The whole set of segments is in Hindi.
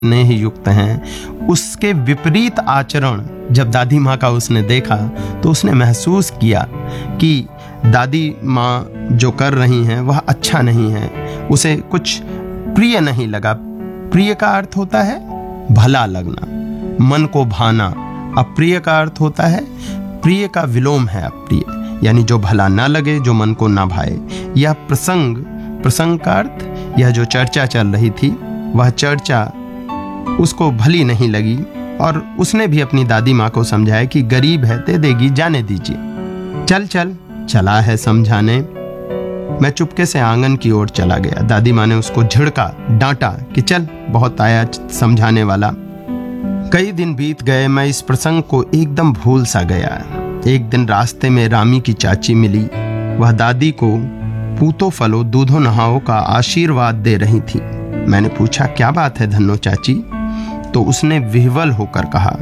स्नेह युक्त हैं, उसके विपरीत आचरण जब दादी माँ का उसने देखा तो उसने महसूस किया कि दादी माँ जो कर रही हैं वह अच्छा नहीं है, उसे कुछ प्रिय नहीं लगा। प्रिय का अर्थ होता है भला लगना, मन को भाना। अप्रिय का अर्थ होता है, प्रिय का विलोम है अप्रिय, यानी जो भला ना लगे, जो मन को ना भाए। यह प्रसंग का अर्थ, यह जो चर्चा चल रही थी वह चर्चा उसको भली नहीं लगी और उसने भी अपनी दादी माँ को समझाया कि गरीब है, दे देगी, जाने दीजिए। चला है समझाने। मैं चुपके से आंगन की ओर चला गया। दादी माँ ने उसको झिड़का, डांटा कि चल, बहुत आया समझाने वाला। कई दिन बीत गए, मैं इस प्रसंग को एकदम भूल सा गया। एक दिन रास्ते में रामी की चाची मिली। वह दादी को पूतो फलो दूधो नहाओ का आशीर्वाद दे रही थी। मैंने पूछा, क्या बात है धन्नो चाची? तो उसने विह्वल होकर कहा,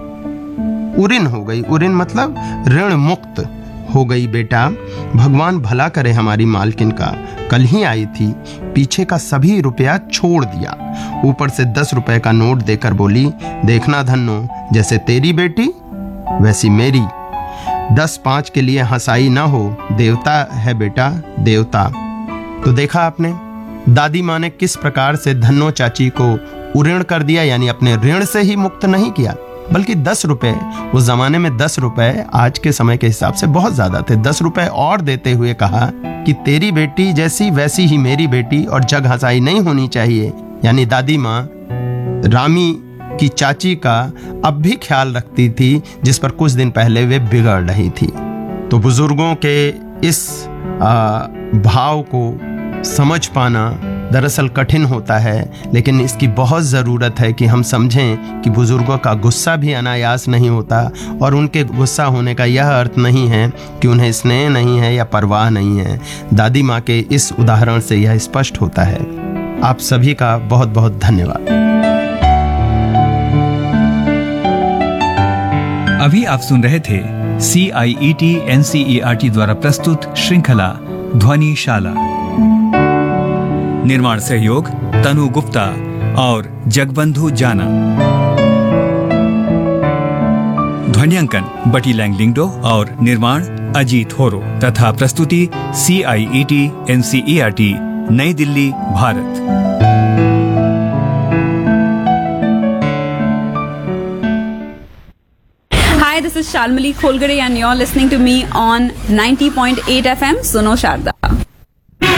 उरिन हो गई। उरिन मतलब ऋण मुक्त हो गई बेटा, भगवान भला करे हमारी मालकिन का। कल ही आई थी, पीछे का सभी रुपया छोड़ दिया, ऊपर से 10 रुपए का नोट देकर बोली, देखना धन्नो, जैसे तेरी बेटी वैसी मेरी। 10-5 के लिए हंसाई ना हो, देवता है बेटा, देवता। तो देखा आपने दादी माँ ने किस प्रकार से धन्नो चाची को उऋण कर दिया, यानी अपने ऋण से ही मुक्त नहीं किया, बल्कि 10 रुपए, उस जमाने में 10 रुपए आज के समय के हिसाब से बहुत ज्यादा थे, 10 रुपए और देते हुए कहा कि तेरी बेटी जैसी वैसी ही मेरी बेटी, और जग हंसाई नहीं होनी चाहिए। यानी दादी माँ रामी की चाची का अब भी ख्याल रखती थी, जिस पर कुछ दिन पहले वे बिगड़ रही थी। तो बुजुर्गों के इस भाव को समझ पाना दरअसल कठिन होता है, लेकिन इसकी बहुत ज़रूरत है कि हम समझें कि बुजुर्गों का गुस्सा भी अनायास नहीं होता, और उनके गुस्सा होने का यह अर्थ नहीं है कि उन्हें स्नेह नहीं है या परवाह नहीं है। दादी माँ के इस उदाहरण से यह स्पष्ट होता है। आप सभी का बहुत बहुत धन्यवाद। अभी आप सुन रहे थे CIET NCERT द्वारा प्रस्तुत श्रृंखला ध्वनिशाला। निर्माण सहयोग तनु गुप्ता और जगबंधु जाना। ध्वनियांकन बटी लैंगलिंगडो और निर्माण अजीत होरो तथा प्रस्तुति CIET NCERT नई Delhi, Bharat. Hi, this is Shalmali Kholgare and you're listening to me on 90.8 FM Suno Sharda.